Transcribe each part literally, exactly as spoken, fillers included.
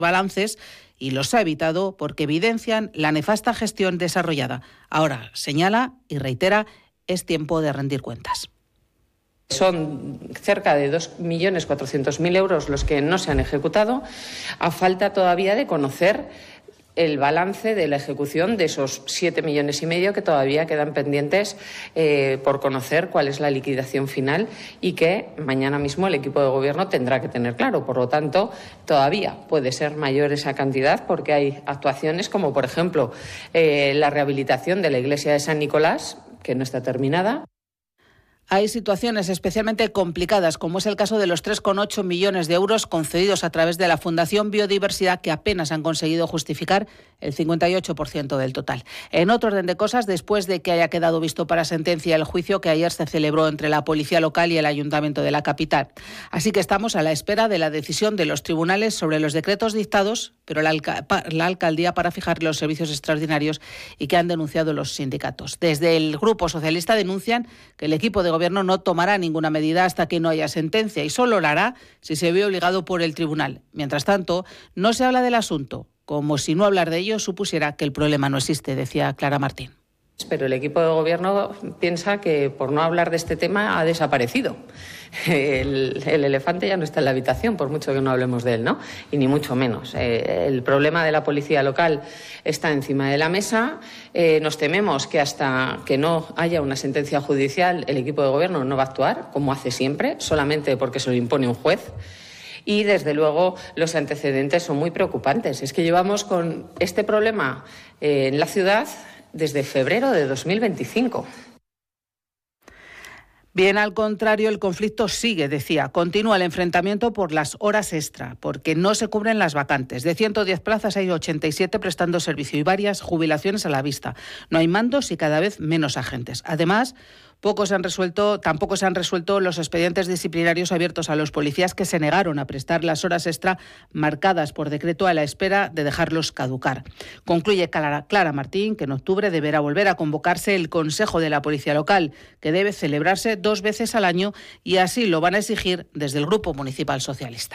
balances y los ha evitado porque evidencian la nefasta gestión desarrollada. Ahora, señala y reitera, es tiempo de rendir cuentas. Son cerca de dos millones cuatrocientos mil euros los que no se han ejecutado, a falta todavía de conocer el balance de la ejecución de esos siete millones y medio que todavía quedan pendientes eh, por conocer cuál es la liquidación final y que mañana mismo el equipo de gobierno tendrá que tener claro. Por lo tanto, todavía puede ser mayor esa cantidad porque hay actuaciones como, por ejemplo, eh, la rehabilitación de la iglesia de San Nicolás, que no está terminada. Hay situaciones especialmente complicadas, como es el caso de los tres coma ocho millones de euros concedidos a través de la Fundación Biodiversidad, que apenas han conseguido justificar el cincuenta y ocho por ciento del total. En otro orden de cosas, después de que haya quedado visto para sentencia el juicio que ayer se celebró entre la Policía Local y el Ayuntamiento de la capital. Así que estamos a la espera de la decisión de los tribunales sobre los decretos dictados, pero la, alca- la alcaldía para fijar los servicios extraordinarios y que han denunciado los sindicatos. Desde el Grupo Socialista denuncian que el equipo de gobierno no tomará ninguna medida hasta que no haya sentencia y solo lo hará si se ve obligado por el tribunal. Mientras tanto, no se habla del asunto, como si no hablar de ello supusiera que el problema no existe, decía Clara Martín. Pero el equipo de gobierno piensa que por no hablar de este tema ha desaparecido. El, el elefante ya no está en la habitación, por mucho que no hablemos de él, ¿no? Y ni mucho menos. Eh, el problema de la policía local está encima de la mesa. Eh, nos tememos que hasta que no haya una sentencia judicial, el equipo de gobierno no va a actuar, como hace siempre, solamente porque se lo impone un juez. Y, desde luego, los antecedentes son muy preocupantes. Es que llevamos con este problema eh, en la ciudad desde febrero de dos mil veinticinco. Bien, al contrario, el conflicto sigue, decía. Continúa el enfrentamiento por las horas extra, porque no se cubren las vacantes. De ciento diez plazas hay ochenta y siete prestando servicio y varias jubilaciones a la vista. No hay mandos y cada vez menos agentes. Además, Poco se han resuelto, tampoco se han resuelto los expedientes disciplinarios abiertos a los policías que se negaron a prestar las horas extra marcadas por decreto a la espera de dejarlos caducar. Concluye Clara, Clara Martín que en octubre deberá volver a convocarse el Consejo de la Policía Local, que debe celebrarse dos veces al año, y así lo van a exigir desde el Grupo Municipal Socialista.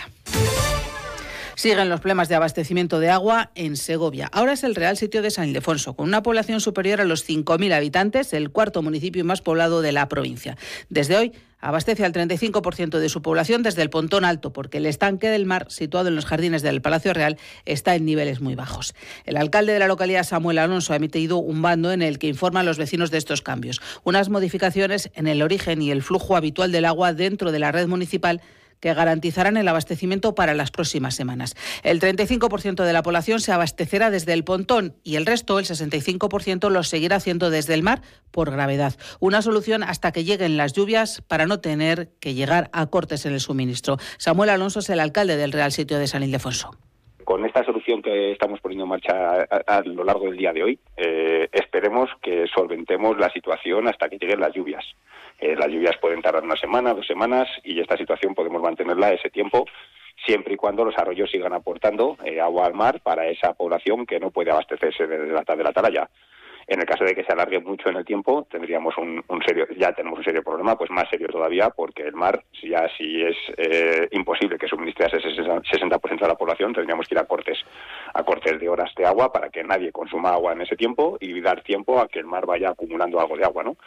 Siguen los problemas de abastecimiento de agua en Segovia. Ahora es el Real Sitio de San Ildefonso, con una población superior a los cinco mil habitantes, el cuarto municipio más poblado de la provincia. Desde hoy abastece al treinta y cinco por ciento de su población desde el Pontón Alto, porque el estanque del mar, situado en los jardines del Palacio Real, está en niveles muy bajos. El alcalde de la localidad, Samuel Alonso, ha emitido un bando en el que informa a los vecinos de estos cambios. Unas modificaciones en el origen y el flujo habitual del agua dentro de la red municipal que garantizarán el abastecimiento para las próximas semanas. El treinta y cinco por ciento de la población se abastecerá desde el Pontón y el resto, el sesenta y cinco por ciento, lo seguirá haciendo desde el mar por gravedad. Una solución hasta que lleguen las lluvias para no tener que llegar a cortes en el suministro. Samuel Alonso es el alcalde del Real Sitio de San Ildefonso. Con esta solución que estamos poniendo en marcha a, a, a lo largo del día de hoy, eh, esperemos que solventemos la situación hasta que lleguen las lluvias. Eh, las lluvias pueden tardar una semana, dos semanas, y esta situación podemos mantenerla ese tiempo, siempre y cuando los arroyos sigan aportando eh, agua al mar para esa población que no puede abastecerse de la, de la Atalaya. En el caso de que se alargue mucho en el tiempo, tendríamos un, un serio, ya tenemos un serio problema, pues más serio todavía, porque el mar, si ya si es eh, imposible que suministre ese sesenta por ciento de la población, tendríamos que ir a cortes, a cortes de horas de agua para que nadie consuma agua en ese tiempo y dar tiempo a que el mar vaya acumulando algo de agua, ¿no?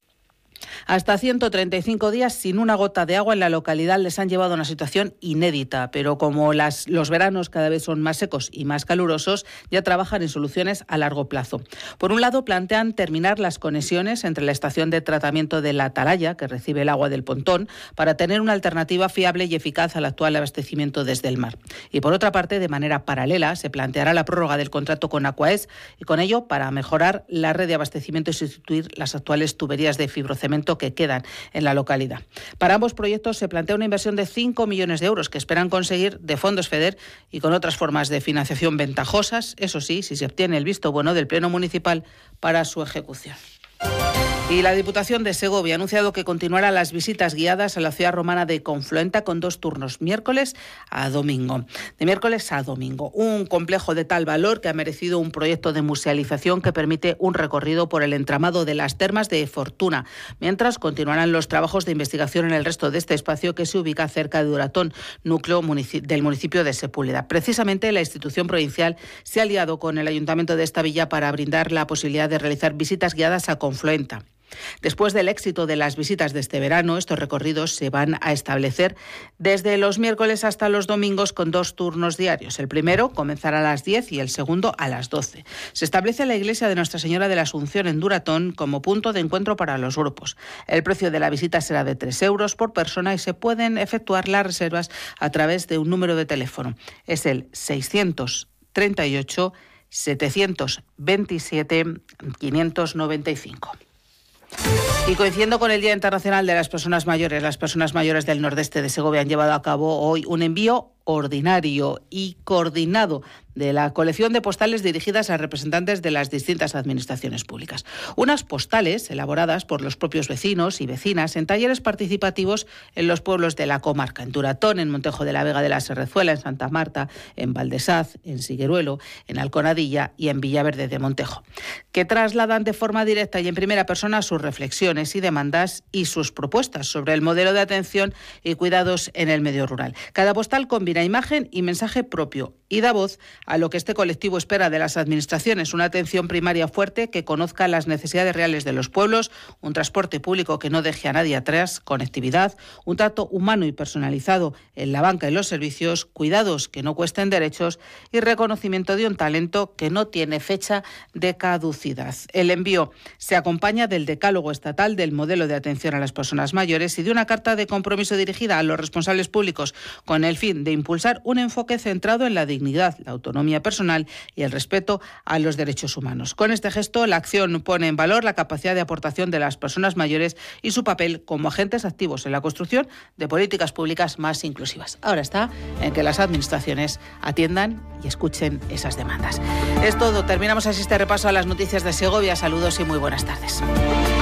Hasta ciento treinta y cinco días sin una gota de agua en la localidad les han llevado a una situación inédita, pero como las, los veranos cada vez son más secos y más calurosos, ya trabajan en soluciones a largo plazo. Por un lado, plantean terminar las conexiones entre la estación de tratamiento de la Atalaya, que recibe el agua del Pontón, para tener una alternativa fiable y eficaz al actual abastecimiento desde el mar. Y por otra parte, de manera paralela, se planteará la prórroga del contrato con Aquaes y con ello para mejorar la red de abastecimiento y sustituir las actuales tuberías de fibrocemento que quedan en la localidad. Para ambos proyectos se plantea una inversión de cinco millones de euros que esperan conseguir de fondos FEDER y con otras formas de financiación ventajosas, eso sí, si se obtiene el visto bueno del Pleno Municipal para su ejecución. Y la Diputación de Segovia ha anunciado que continuará las visitas guiadas a la ciudad romana de Confluenta con dos turnos, miércoles a domingo. De miércoles a domingo. Un complejo de tal valor que ha merecido un proyecto de musealización que permite un recorrido por el entramado de las termas de Fortuna, mientras continuarán los trabajos de investigación en el resto de este espacio que se ubica cerca de Duratón, núcleo munici- del municipio de Sepúlveda. Precisamente la institución provincial se ha aliado con el ayuntamiento de esta villa para brindar la posibilidad de realizar visitas guiadas a Confluenta. Después del éxito de las visitas de este verano, estos recorridos se van a establecer desde los miércoles hasta los domingos con dos turnos diarios. El primero comenzará a las diez y el segundo a las doce. Se establece la iglesia de Nuestra Señora de la Asunción en Duratón como punto de encuentro para los grupos. El precio de la visita será de tres euros por persona y se pueden efectuar las reservas a través de un número de teléfono. Es el seiscientos treinta y ocho, setecientos veintisiete, quinientos noventa y cinco. Y coincidiendo con el Día Internacional de las Personas Mayores, las personas mayores del nordeste de Segovia han llevado a cabo hoy un envío ordinario y coordinado de la colección de postales dirigidas a representantes de las distintas administraciones públicas. Unas postales elaboradas por los propios vecinos y vecinas en talleres participativos en los pueblos de la comarca, en Duratón, en Montejo de la Vega de la Serrezuela, en Santa Marta, en Valdesaz, en Sigueruelo, en Alconadilla y en Villaverde de Montejo, que trasladan de forma directa y en primera persona sus reflexiones y demandas y sus propuestas sobre el modelo de atención y cuidados en el medio rural. Cada postal combina imagen y mensaje propio y da voz a lo que este colectivo espera de las administraciones, una atención primaria fuerte que conozca las necesidades reales de los pueblos, un transporte público que no deje a nadie atrás, conectividad, un trato humano y personalizado en la banca y los servicios, cuidados que no cuesten derechos y reconocimiento de un talento que no tiene fecha de caducidad. El envío se acompaña del decálogo estatal del modelo de atención a las personas mayores y de una carta de compromiso dirigida a los responsables públicos con el fin de impulsar un enfoque centrado en la dignidad, la autonomía personal y el respeto a los derechos humanos. Con este gesto, la acción pone en valor la capacidad de aportación de las personas mayores y su papel como agentes activos en la construcción de políticas públicas más inclusivas. Ahora está en que las administraciones atiendan y escuchen esas demandas. Es todo. Terminamos así este repaso a las noticias de Segovia. Saludos y muy buenas tardes.